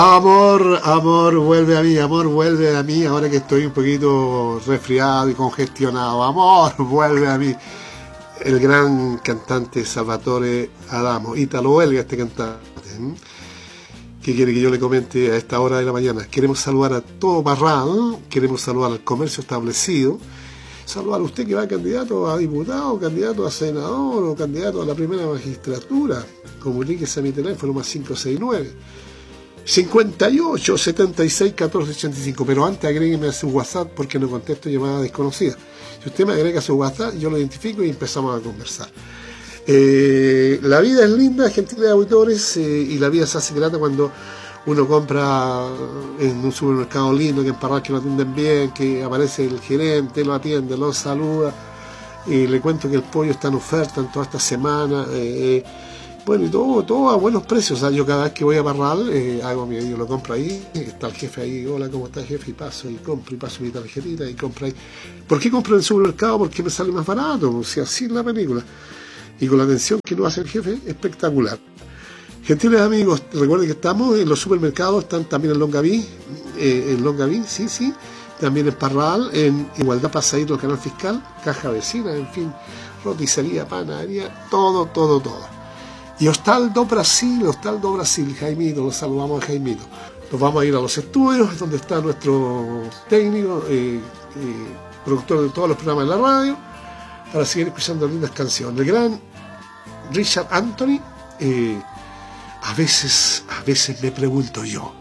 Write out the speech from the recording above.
Amor, vuelve a mí, ahora que estoy un poquito resfriado y congestionado. Amor, vuelve a mí. El gran cantante Salvatore Adamo, ítalo-belga este cantante. ¿Qué quiere que yo le comente a esta hora de la mañana? Queremos saludar a todo Parral, queremos saludar al comercio establecido, saludar a usted que va candidato a diputado, candidato a senador o candidato a la primera magistratura. Comuníquese a mi teléfono más 569 58 76 14 85, pero antes agrégueme a su WhatsApp porque no contesto llamadas desconocidas. Si usted me agrega a su WhatsApp, yo lo identifico y empezamos a conversar. La vida es linda, gentiles auditores, y la vida se hace grata cuando uno compra en un supermercado lindo, que en Parral que lo atienden bien, que aparece el gerente, lo atiende, lo saluda, y le cuento que el pollo está en oferta en toda esta semana. Bueno, y todo a buenos precios. O sea, yo cada vez que voy a Parral, yo lo compro ahí, está el jefe ahí, hola, ¿cómo está, jefe? Y paso y compro, y paso mi tarjetita y compro ahí. ¿Por qué compro en el supermercado? Porque me sale más barato, o sea, así es la película. Y con la atención que nos hace el jefe, espectacular. Gentiles amigos, recuerden que estamos en los supermercados, están también en Longaví, sí, también en Parral, en Igualdad Pasadito, el Canal Fiscal, Caja Vecina, en fin, roticería, panadería, todo. Y Hostaldo Brasil, Jaimito, los saludamos a Jaimito. Nos vamos a ir a los estudios, donde está nuestro técnico, productor de todos los programas de la radio, para seguir escuchando lindas canciones. El gran Richard Anthony, a veces me pregunto yo,